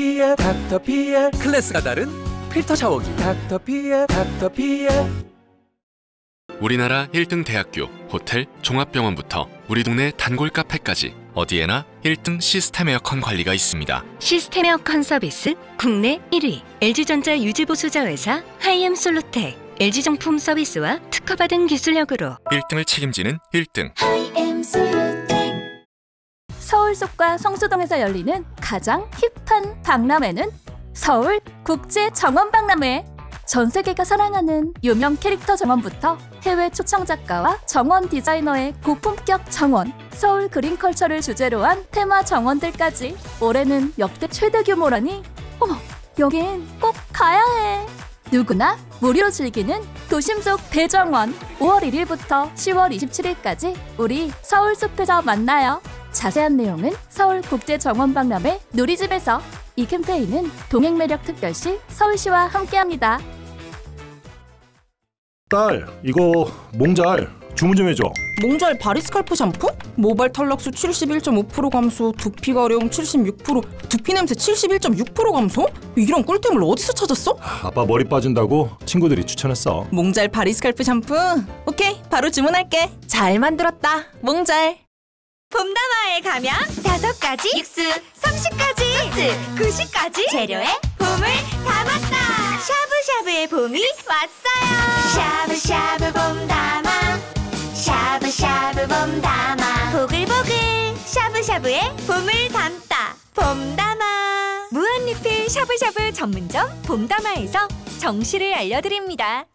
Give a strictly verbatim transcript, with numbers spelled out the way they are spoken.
닥터피엘 닥터피엘 클래스가 다른 필터 샤워기 닥터피엘 닥터피엘. 우리나라 일 등 대학교, 호텔, 종합병원부터 우리 동네 단골 카페까지 어디에나 일 등 시스템 에어컨 관리가 있습니다. 시스템 에어컨 서비스 국내 일 위 엘지전자 유지보수자 회사 하이엠솔루텍. 엘지정품 서비스와 특허받은 기술력으로 일 등을 책임지는 일 등 하이엠솔루텍. 서울 속과 성수동에서 열리는 가장 힙한 박람회는 서울 국제정원박람회. 전 세계가 사랑하는 유명 캐릭터 정원부터 해외 초청 작가와 정원 디자이너의 고품격 정원, 서울 그린컬처를 주제로 한 테마 정원들까지. 올해는 역대 최대 규모라니 어머, 여긴 꼭 가야 해. 누구나 무료로 즐기는 도심 속 대정원. 오월 일일부터 시월 이십칠일까지 우리 서울숲에서 만나요. 자세한 내용은 서울국제정원박람회 누리집에서. 이 캠페인은 동행매력특별시 서울시와 함께합니다. 딸, 이거 몽잘 주문 좀 해줘. 몽잘 바리스칼프 샴푸? 모발 탈락수 칠십일 점 오 퍼센트 감소, 두피 가려움 칠십육 퍼센트, 두피 냄새 칠십일 점 육 퍼센트 감소? 이런 꿀템을 어디서 찾았어? 아빠 머리 빠진다고 친구들이 추천했어. 몽잘 바리스칼프 샴푸? 오케이, 바로 주문할게. 잘 만들었다, 몽잘. 봄다마에 가면 다섯 가지 육수, 삼십 가지 소스, 구십 가지 재료에 봄을 담았다. 샤브샤브의 봄이 왔어요. 샤브샤브 봄다마, 샤브샤브 봄다마, 보글보글 샤브샤브에 봄을 담다. 봄다마 무한리필 샤브샤브 전문점 봄다마에서 정시를 알려드립니다.